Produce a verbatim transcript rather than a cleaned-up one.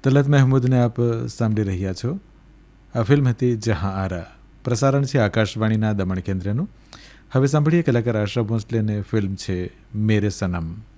તલત મહેમૂદને આપ સાંભળી રહ્યા છો. આ ફિલ્મ હતી જહાં આરા. પ્રસારણ છે આકાશવાણીના દમણ કેન્દ્રનું. હવે સાંભળીએ કલાકાર આશા ભોંસલેને. ફિલ્મ છે મેરે સનમ.